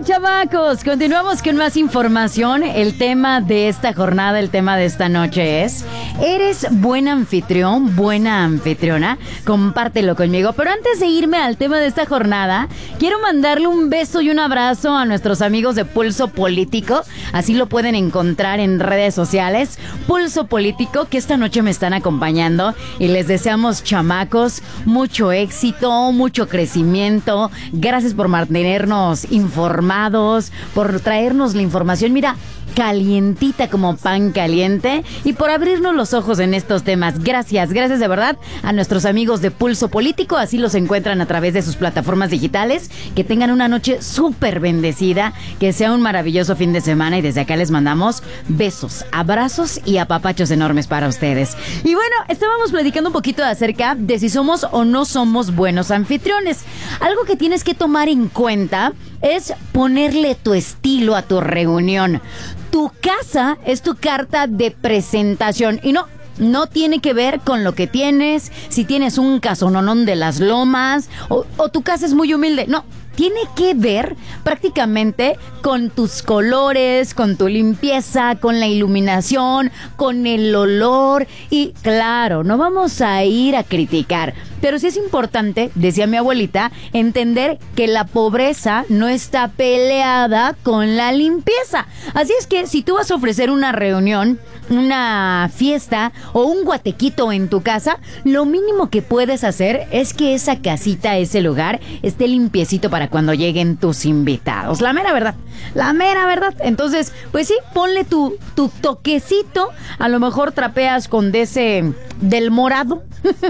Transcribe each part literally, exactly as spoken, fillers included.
chamacos, continuamos con más información. El tema de esta jornada, el tema de esta noche es: ¿eres buen anfitrión, buena anfitriona? Compártelo conmigo. Pero antes de irme al tema de esta jornada, quiero mandarle un beso y un abrazo a nuestros amigos de Pulso Político. Así lo pueden encontrar en redes sociales. Pulso Político, que esta noche me están acompañando, y les deseamos, chamacos, mucho éxito, mucho crecimiento. Gracias por mantenernos informados, por traernos la información, mira, calientita como pan caliente, y por abrirnos los ojos en estos temas. Gracias, gracias de verdad a nuestros amigos de Pulso Político. Así los encuentran a través de sus plataformas digitales. Que tengan una noche súper bendecida, que sea un maravilloso fin de semana, y desde acá les mandamos besos, abrazos y apapachos enormes para ustedes. Y bueno, estábamos platicando un poquito acerca de si somos o no somos buenos anfitriones. Algo que tienes que tomar en cuenta es ponerle tu estilo a tu reunión. Tu casa es tu carta de presentación, y no, no tiene que ver con lo que tienes, si tienes un casononón de las lomas o, o tu casa es muy humilde. No, tiene que ver prácticamente con tus colores, con tu limpieza, con la iluminación, con el olor. Y claro, no vamos a ir a criticar, pero sí es importante, decía mi abuelita, entender que la pobreza no está peleada con la limpieza. Así es que si tú vas a ofrecer una reunión, una fiesta o un guatequito en tu casa, lo mínimo que puedes hacer es que esa casita, ese lugar, esté limpiecito para cuando lleguen tus invitados. La mera verdad, la mera verdad. Entonces, pues sí, ponle tu, tu toquecito. A lo mejor trapeas con de ese, del morado.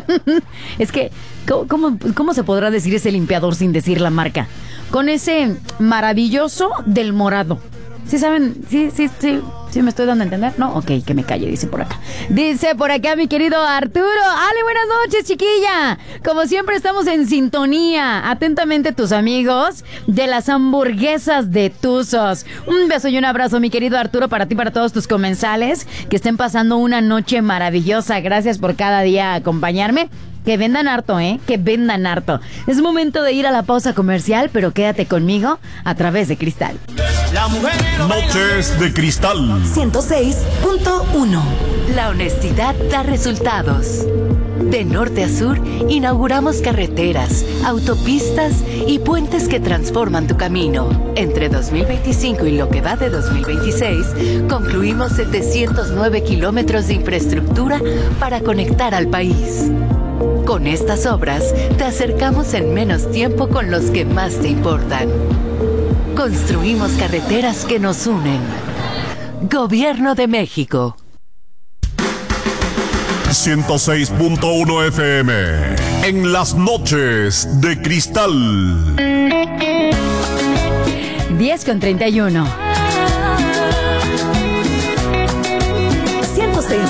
Es que, ¿cómo, ¿cómo se podrá decir ese limpiador sin decir la marca? Con ese maravilloso del morado. ¿Sí saben? Sí, sí, sí. ¿Sí me estoy dando a entender? No, ok, que me calle, dice por acá. Dice por acá mi querido Arturo. Ale, buenas noches, chiquilla. Como siempre estamos en sintonía. Atentamente tus amigos de las hamburguesas de Tuzos. Un beso y un abrazo, mi querido Arturo, para ti y para todos tus comensales. Que estén pasando una noche maravillosa. Gracias por cada día acompañarme. Que vendan harto, ¿eh? Que vendan harto. Es momento de ir a la pausa comercial, pero quédate conmigo a través de Cristal. Noches de Cristal ciento seis punto uno. La honestidad da resultados. De norte a sur, inauguramos carreteras, autopistas y puentes que transforman tu camino. Entre dos mil veinticinco y lo que va de dos mil veintiséis, concluimos setecientos nueve kilómetros de infraestructura para conectar al país. Con estas obras, te acercamos en menos tiempo con los que más te importan. Construimos carreteras que nos unen. Gobierno de México. ciento seis punto uno F M. En las noches de Cristal. diez con treinta y uno.